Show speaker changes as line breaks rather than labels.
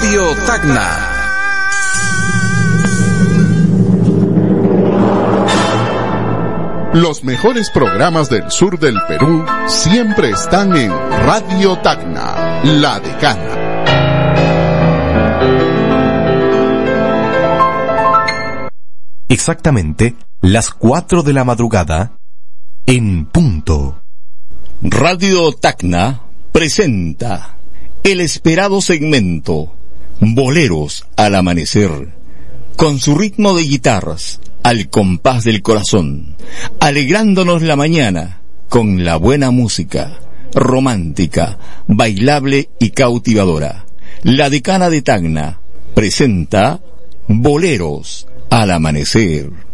Radio Tacna.
Los mejores programas del sur del Perú siempre están en Radio Tacna, La Decana.
Exactamente las 4 de la madrugada, en punto.
Radio Tacna presenta el esperado segmento Boleros al Amanecer, con su ritmo de guitarras al compás del corazón, alegrándonos la mañana con la buena música, romántica, bailable y cautivadora. La Decana de Tacna presenta Boleros al Amanecer.